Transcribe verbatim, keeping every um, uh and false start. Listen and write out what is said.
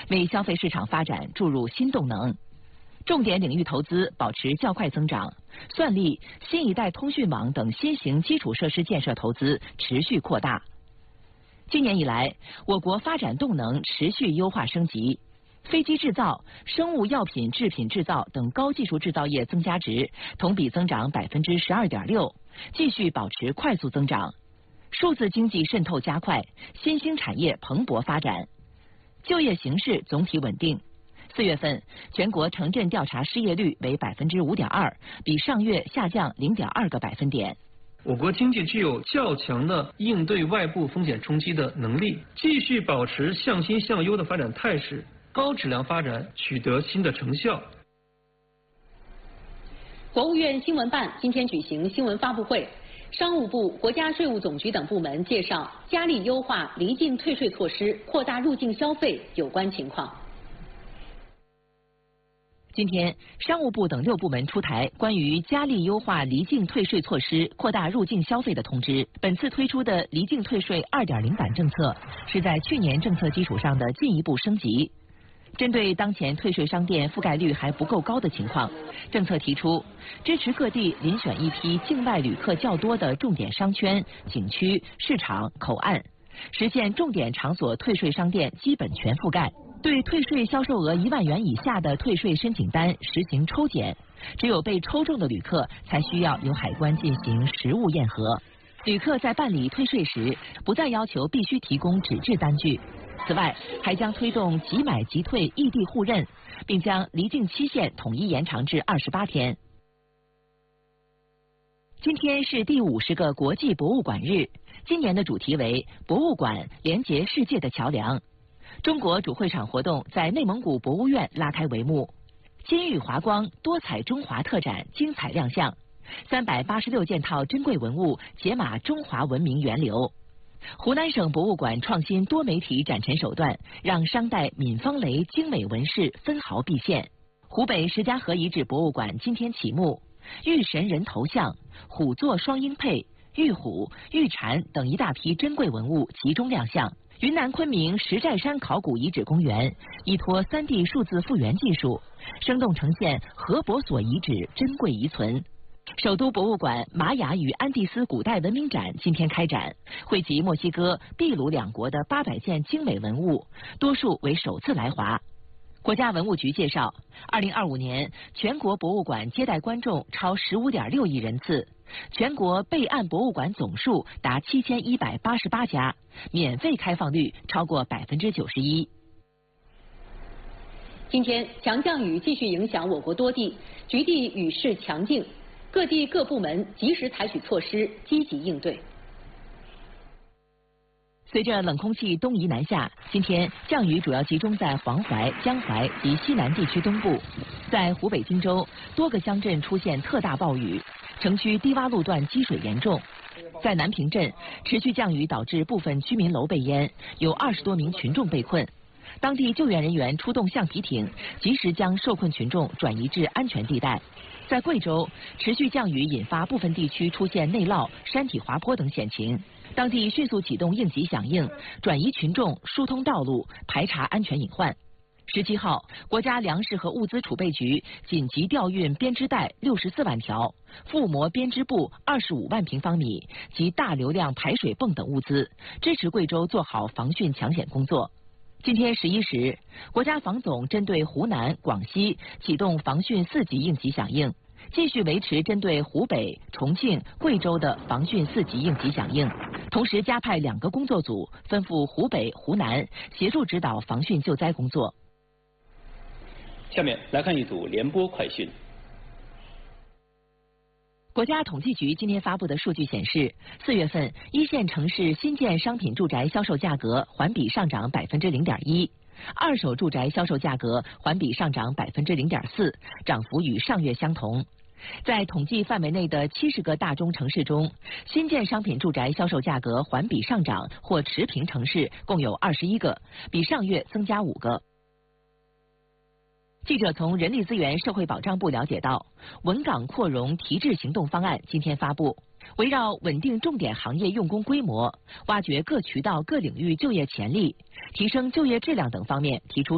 为消费市场发展注入新动能。重点领域投资保持较快增长，算力、新一代通讯网等新型基础设施建设投资持续扩大。今年以来，我国发展动能持续优化升级，飞机制造、生物药品制品制造等高技术制造业增加值同比增长百分之十二点六，继续保持快速增长。数字经济渗透加快，新兴产业蓬勃发展，就业形势总体稳定。四月份，全国城镇调查失业率为百分之五点二，比上月下降零点二个百分点。 我国经济具有较强的应对外部风险冲击的能力，继续保持向新向优的发展态势，高质量发展取得新的成效。 国务院新闻办今天举行新闻发布会，商务部、国家税务总局等部门介绍加力优化离境退税措施，扩大入境消费有关情况。 今天，商务部等六部门出台关于加力优化离境退税措施、扩大入境消费的通知。本次推出的离境退税 二点零 版政策，是在去年政策基础上的进一步升级。针对当前退税商店覆盖率还不够高的情况，政策提出支持各地遴选一批境外旅客较多的重点商圈、景区、市场、口岸，实现重点场所退税商店基本全覆盖。对退税销售额一万元以下的退税申请单实行抽检，只有被抽中的旅客才需要由海关进行实物验核。旅客在办理退税时，不再要求必须提供纸质单据。此外，还将推动即买即退异地互认，并将离境期限统一延长至二十八天。今天是第五十个国际博物馆日，今年的主题为“博物馆连接世界的桥梁”。中国主会场活动在内蒙古博物院拉开帷幕，金玉华光多彩中华特展精彩亮相，三百八十六件套珍贵文物解码中华文明源流。湖南省博物馆创新多媒体展陈手段，让商代闵方雷精美纹饰分毫毕现。湖北石家河遗址博物馆今天启幕，玉神人头像、虎座双鹰佩、玉虎、玉蝉等一大批珍贵文物集中亮相。云南昆明石寨山考古遗址公园依托 三 D 数字复原技术，生动呈现河伯所遗址珍贵遗存。首都博物馆玛雅与安第斯古代文明展今天开展，汇集墨西哥、秘鲁两国的八百件精美文物，多数为首次来华。国家文物局介绍，二零二五年全国博物馆接待观众超 十五点六亿人次，全国备案博物馆总数达七千一百八十八家，免费开放率超过百分之九十一。 今天强降雨继续影响我国多地，局地雨势强劲，各地各部门及时采取措施，积极应对。 随着冷空气东移南下，今天降雨主要集中在黄淮、江淮及西南地区东部。在湖北荆州，多个乡镇出现特大暴雨，城区低洼路段积水严重。在南平镇，持续降雨导致部分居民楼被淹，有二十多名群众被困。当地救援人员出动橡皮艇，及时将受困群众转移至安全地带。在贵州，持续降雨引发部分地区出现内涝、山体滑坡等险情。当地迅速启动应急响应，转移群众，疏通道路，排查安全隐患。十七号，国家粮食和物资储备局紧急调运编织袋六十四万条、覆膜编织布二十五万平方米及大流量排水泵等物资，支持贵州做好防汛抢险工作。今天十一时，国家防总针对湖南、广西启动防汛四级应急响应，继续维持针对湖北、重庆、贵州的防汛四级应急响应，同时加派两个工作组，分赴湖北、湖南，协助指导防汛救灾工作。 下面来看一组联播快讯。 国家统计局今天发布的数据显示，四月份一线城市新建商品住宅销售价格环比上涨百分之零点一，二手住宅销售价格环比上涨百分之零点四，涨幅与上月相同。在统计范围内的七十个大中城市中，新建商品住宅销售价格环比上涨或持平城市共有二十一个，比上月增加五个。记者从人力资源社会保障部了解到，稳岗扩容提质行动方案今天发布，围绕稳定重点行业用工规模、挖掘各渠道各领域就业潜力、提升就业质量等方面提出